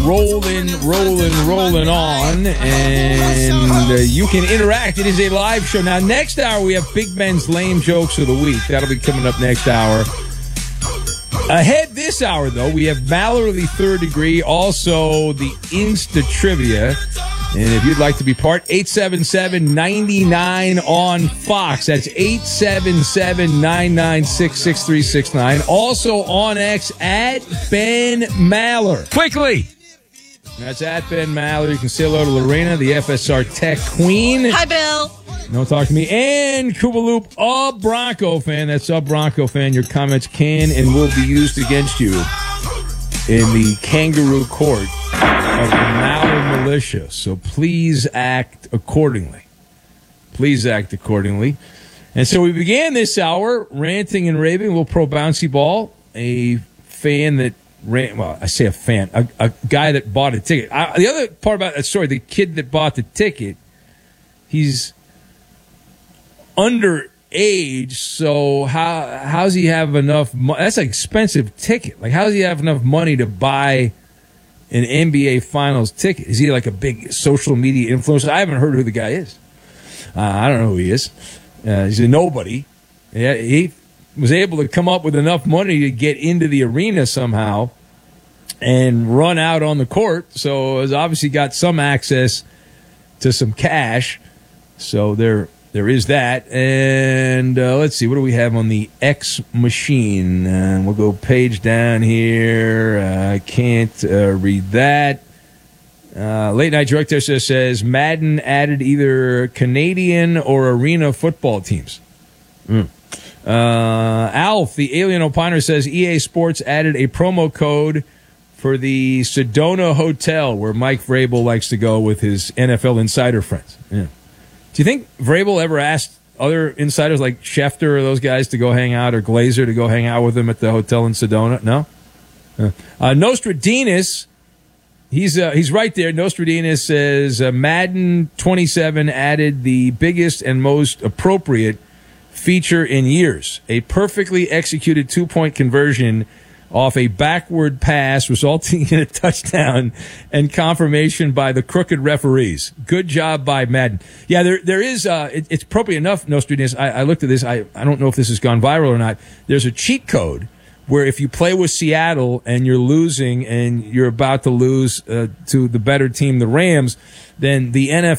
rolling on, and you can interact. It is a live show. Now, next hour, we have Big Ben's Lame Jokes of the Week. That'll be coming up next hour. Ahead this hour, though, we have Mallory Third Degree, also the Insta Trivia. And if you'd like to be part, 877-99 on Fox. That's 877-996-6369. Also on X at Ben Maller. Quickly. That's at Ben Maller. You can say hello to Lorena, the FSR Tech Queen. Hi, Bill. Don't talk to me. And Kubaloop, a Bronco fan. That's a Bronco fan. Your comments can and will be used against you in the kangaroo court of the Maller militia. So please act accordingly. Please act accordingly. And so we began this hour ranting and raving a little pro bouncy ball. A fan that ran, well, I say a fan, a guy that bought a ticket. The other part about that story, the kid that bought the ticket, he's underage, so how's he have enough money? That's an expensive ticket. Like, how does he have enough money to buy an NBA Finals ticket? Is he like a big social media influencer? I haven't heard who the guy is. I don't know who he is. He's a nobody. Yeah, he was able to come up with enough money to get into the arena somehow and run out on the court. So has obviously got some access to some cash. So there is that. And let's see, what do we have on the X machine? We'll go page down here. I can't read that. Late Night Director says Madden added either Canadian or arena football teams. Alf, the Alien Opiner, says EA Sports added a promo code for the Sedona Hotel where Mike Vrabel likes to go with his NFL insider friends. Yeah. Do you think Vrabel ever asked other insiders like Schefter or those guys to go hang out, or Glazer to go hang out with him at the hotel in Sedona? No? Nostradamus, he's right there. Nostradamus says Madden 27 added the biggest and most appropriate feature in years. A perfectly executed two-point conversion off a backward pass resulting in a touchdown and confirmation by the crooked referees. Good job by Madden. Yeah, there is, it's appropriate enough, Nostradamus. I looked at this. I don't know if this has gone viral or not. There's a cheat code where if you play with Seattle and you're losing and you're about to lose to the better team, the Rams, then the